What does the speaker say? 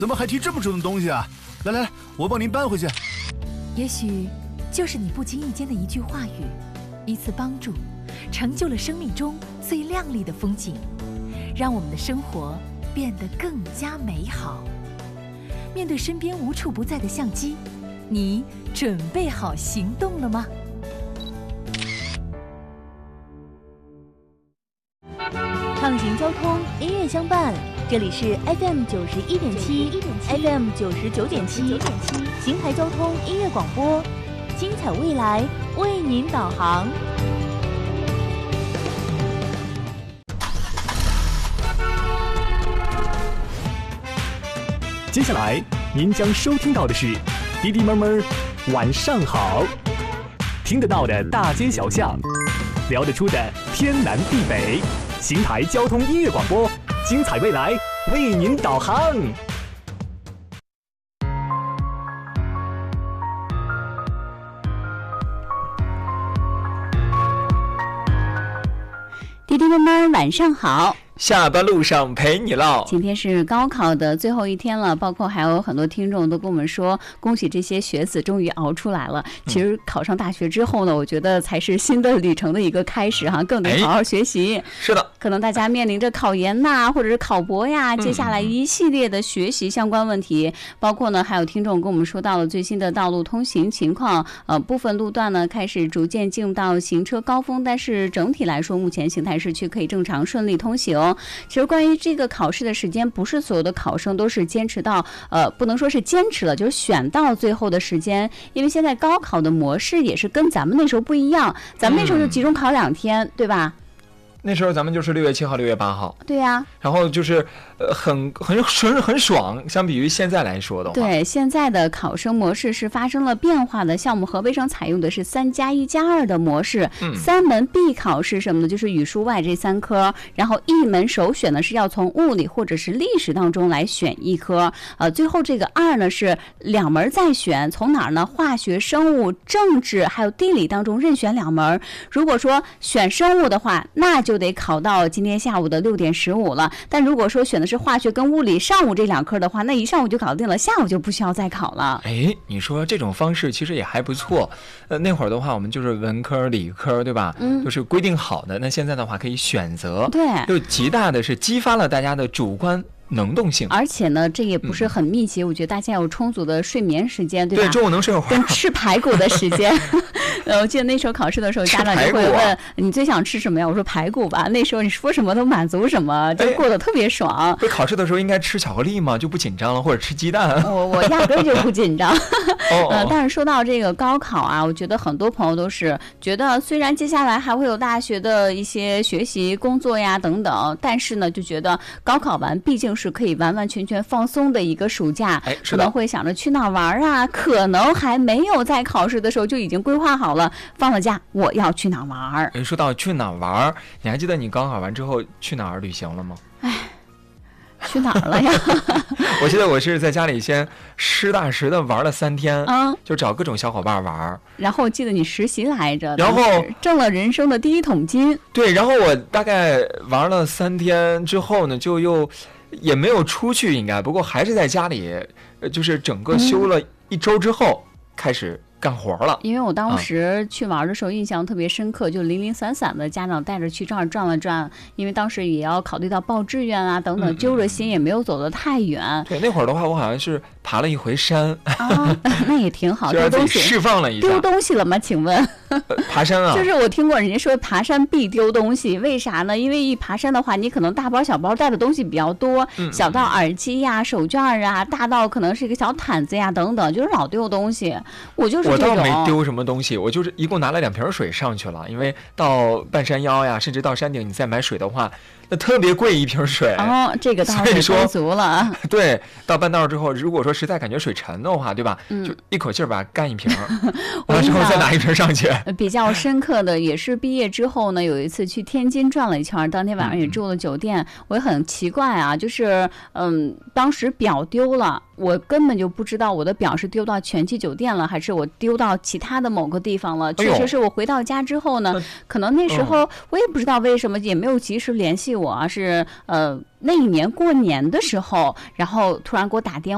怎么还提这么重的东西啊？来来来，我帮您搬回去。 也许就是你不经意间的一句话语，一次帮助，成就了生命中最亮丽的风景，让我们的生活变得更加美好。面对身边无处不在的相机，你准备好行动了吗？ 畅行交通，音乐相伴，这里是 FM 91.7 FM 99.7邢台交通音乐广播，精彩未来为您导航。 接下来您将收听到的是滴滴妹儿晚上好，听得到的大街小巷，聊得出的天南地北，邢台交通音乐广播，精彩未来为您导航。 滴滴妹儿晚上好， 下班路上陪你唠。 今天是高考的最后一天了，包括还有很多听众都跟我们说，恭喜这些学子终于熬出来了。其实考上大学之后呢，我觉得才是新的旅程的一个开始哈，更得好好学习。 是的， 可能大家面临着考研呐，或者是考博呀，接下来一系列的学习相关问题，包括呢，还有听众跟我们说到了最新的道路通行情况，部分路段呢开始逐渐进入到行车高峰，但是整体来说，目前邢台市区可以正常顺利通行。其实关于这个考试的时间，不是所有的考生都是坚持到不能说是坚持了，就是选到最后的时间，因为现在高考的模式也是跟咱们那时候不一样，咱们那时候就集中考2天，对吧？ 那时候咱们就是6月7号、6月8号。 对呀， 然后就是很爽，相比于现在来说的话。 对，现在的考生模式是发生了变化的，像我们河北省采用的是3+1+2的模式，3门必考是什么呢？就是语数外这3科，然后1门首选呢是要从物理或者是历史当中来选1科，最后这个2呢是2门再选，从哪儿呢？化学、生物、政治还有地理当中任选2门。如果说选生物的话，那就得考到今天下午的6点15了。但如果说选的是化学跟物理上午这2科的话，那一上午就搞定了，下午就不需要再考了。 哎，你说这种方式其实也还不错。那会儿的话，我们就是文科、理科，对吧？就是规定好的。那现在的话可以选择， 对， 就极大的是激发了大家的主观能动性， 而且呢，这也不是很密集，我觉得大家有充足的睡眠时间，对吧？ 对，中午能睡会儿， 跟吃排骨的时间。我记得那时候考试的时候，家长就会问你最想吃什么呀？我说排骨吧。那时候你说什么都满足什么，就过得特别爽。 不是考试的时候应该吃巧克力吗？就不紧张了，或者吃鸡蛋？ 我压根就不紧张。但是说到这个高考啊，我觉得很多朋友都是觉得，虽然接下来还会有大学的一些学习、工作呀等等，但是呢，就觉得高考完毕竟是可以完完全全放松的一个暑假，可能会想着去哪玩啊，可能还没有在考试的时候就已经规划好了，放了假我要去哪玩。 说到去哪玩，你还记得你高考完之后去哪儿旅行了吗？ 去哪儿了呀？ 我记得我是在家里先实打实的玩了3天，就找各种小伙伴玩。 然后记得你实习来着， 然后挣了人生的第1桶金。 对，然后我大概玩了3天之后呢，就又也没有出去，应该，不过还是在家里，就是整个休了1周之后开始干活了。 因为我当时去玩的时候印象特别深刻，就零零散散的家长带着去这儿转了转，因为当时也要考虑到报志愿啊等等，揪着心也没有走得太远。 对，那会儿的话我好像是爬了1回山那也挺好， 丢东西释放了一下。 丢东西了吗？请问？ 爬山啊， 就是我听过人家说爬山必丢东西，为啥呢？因为一爬山的话，你可能大包小包带的东西比较多，小到耳机呀、手绢啊，大到可能是一个小毯子呀等等，就是老丢东西。我倒没丢什么东西，我就是一共拿了2瓶水上去了，因为到半山腰呀，甚至到山顶，你再买水的话，那特别贵1瓶水。 这个倒是充足了。 对，到半道之后，如果说实在感觉水沉的话，对吧？就一口气把它干1瓶，完了之后再拿1瓶上去。 比较深刻的也是毕业之后呢，有一次去天津转了一圈，当天晚上也住了酒店，我也很奇怪啊，就是当时表丢了。我根本就不知道我的表是丢到全季酒店了，还是我丢到其他的某个地方了。确实是我回到家之后呢，可能那时候我也不知道为什么也没有及时联系我啊，是那一年过年的时候，然后突然给我打电话。